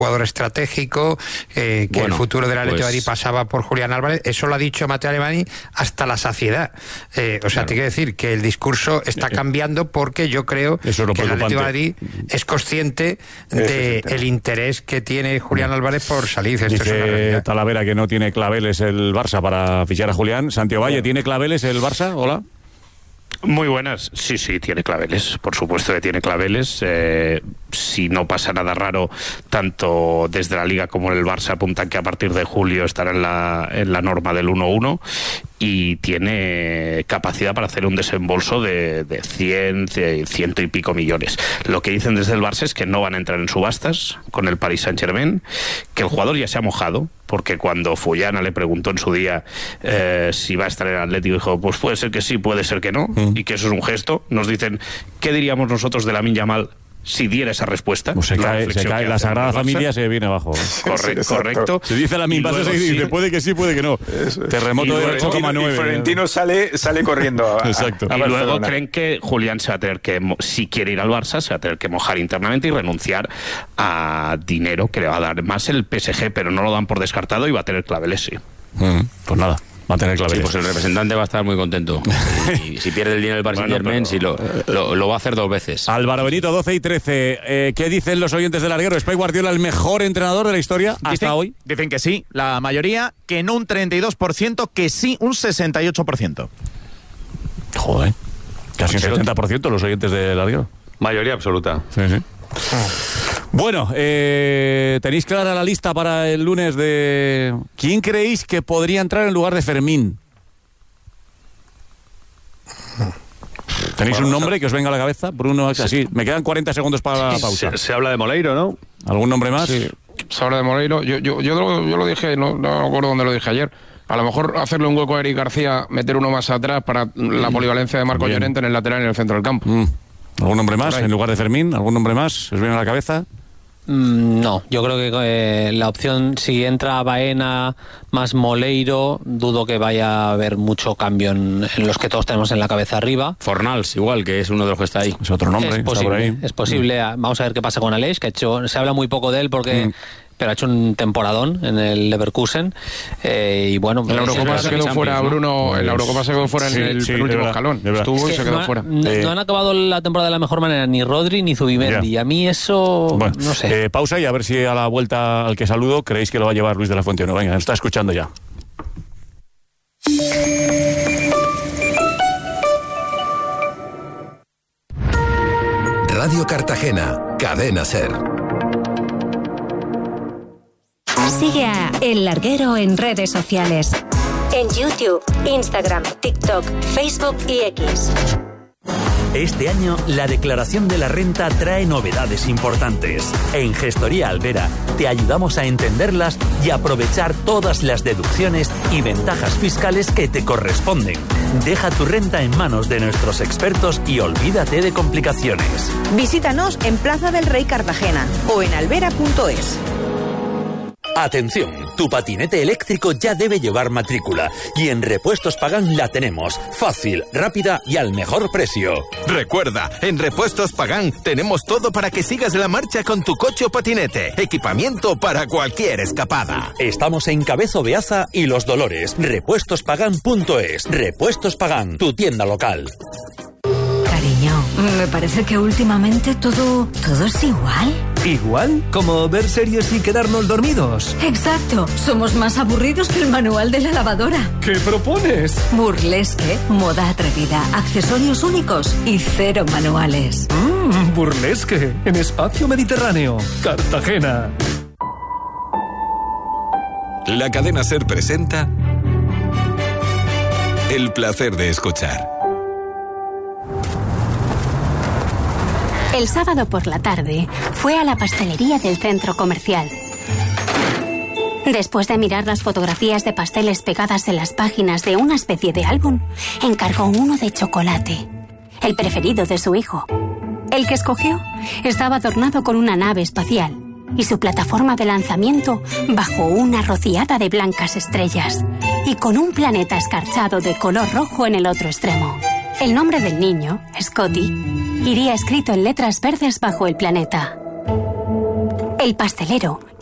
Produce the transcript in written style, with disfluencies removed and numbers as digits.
jugador estratégico, que el futuro del Atlético de Madrid pasaba por Julián Álvarez. Eso lo ha dicho Matteo Alemany hasta la saciedad. Te quiero decir que el discurso está cambiando, porque yo creo que el Atlético de Madrid es consciente del interés que tiene Julián Álvarez por salir. Dice Talavera que no tiene claveles el Barça para fichar a Julián. Santiago Valle, ¿tiene claveles el Barça? Hola. Muy buenas. Sí, tiene claveles. Por supuesto que tiene claveles. Si no pasa nada raro, tanto desde la Liga como en el Barça apuntan que a partir de julio estará en la norma del 1-1, y tiene capacidad para hacer un desembolso de 100 y pico millones. Lo que dicen desde el Barça es que no van a entrar en subastas con el Paris Saint-Germain, que el jugador ya se ha mojado, porque cuando Fullana le preguntó en su día si va a estar en el Atlético, dijo, pues puede ser que sí, puede ser que no, y que eso es un gesto. Nos dicen, ¿qué diríamos nosotros de Lamine Yamal si diera esa respuesta? Pues se cae la Sagrada Familia, se viene abajo. Correcto. Se dice la misma, se dice, puede que sí, puede que no. Terremoto de 8,9. Y Florentino sale corriendo. Exacto. Y luego creen que Julián se va a tener que, si quiere ir al Barça, se va a tener que mojar internamente y renunciar a dinero que le va a dar más el PSG, pero no lo dan por descartado, y va a tener claveles, sí. Pues nada. Va a tener claveles. Sí, pues el representante va a estar muy contento. Y si pierde el dinero el Paris Saint-Germain, lo va a hacer 2 veces. Álvaro Benito, 12 y 13. ¿Qué dicen los oyentes del larguero? ¿Es Pep Guardiola el mejor entrenador de la historia hasta hoy? Dicen que sí, la mayoría, que no un 32%, que sí un 68%. Joder, casi un 70% los oyentes del larguero. Mayoría absoluta. Sí. Bueno, ¿tenéis clara la lista para el lunes de... ¿Quién creéis que podría entrar en lugar de Fermín? ¿Tenéis un nombre que os venga a la cabeza? Bruno, así. Me quedan 40 segundos para la pausa. Se habla de Moleiro, ¿no? ¿Algún nombre más? Sí, se habla de Moleiro. Yo lo dije, no me acuerdo dónde lo dije ayer. A lo mejor hacerle un hueco a Eric García, meter uno más atrás para la polivalencia de Marco Llorente en el lateral y en el centro del campo. ¿Algún nombre más en lugar de Fermín? ¿Algún nombre más? ¿Os viene a la cabeza? No, yo creo que la opción, si entra Baena más Moleiro, dudo que vaya a haber mucho cambio en los que todos tenemos en la cabeza arriba. Fornals, igual, que es uno de los que está ahí. Es otro nombre, está por ahí. Es posible. Vamos a ver qué pasa con Aleix, que se habla muy poco de él porque... pero ha hecho un temporadón en el Leverkusen, y bueno... En la Eurocopa se quedó fuera, Bruno, en la Eurocopa se quedó fuera en el penúltimo escalón. Estuvo y se quedó fuera. No han acabado la temporada de la mejor manera ni Rodri ni Zubimendi, y a mí eso... Bueno, no sé. Pausa y a ver si a la vuelta al que saludo creéis que lo va a llevar Luis de la Fuente o no. Venga, nos está escuchando ya. Radio Cartagena, Cadena SER. Sigue a El Larguero en redes sociales. En YouTube, Instagram, TikTok, Facebook y X. Este año, la declaración de la renta trae novedades importantes. En Gestoría Albera te ayudamos a entenderlas y aprovechar todas las deducciones y ventajas fiscales que te corresponden. Deja tu renta en manos de nuestros expertos y olvídate de complicaciones. Visítanos en Plaza del Rey Cartagena o en albera.es. Atención, tu patinete eléctrico ya debe llevar matrícula y en Repuestos Pagán la tenemos, fácil, rápida y al mejor precio. Recuerda, en Repuestos Pagán tenemos todo para que sigas la marcha con tu coche o patinete, equipamiento para cualquier escapada. Estamos en Cabezo Beaza y Los Dolores, repuestospagan.es. Repuestos Pagán, tu tienda local. Cariño, me parece que últimamente todo es igual. ¿Igual? ¿Como ver series y quedarnos dormidos? Exacto, somos más aburridos que el manual de la lavadora. ¿Qué propones? Burlesque, moda atrevida, accesorios únicos y 0 manuales. Burlesque, en Espacio Mediterráneo, Cartagena. La cadena SER presenta El placer de escuchar. El sábado por la tarde fue a la pastelería del centro comercial. Después de mirar las fotografías de pasteles pegadas en las páginas de una especie de álbum, encargó uno de chocolate, el preferido de su hijo. El que escogió estaba adornado con una nave espacial y su plataforma de lanzamiento bajo una rociada de blancas estrellas y con un planeta escarchado de color rojo en el otro extremo. El nombre del niño, Scotty, iría escrito en letras verdes bajo el planeta. El pastelero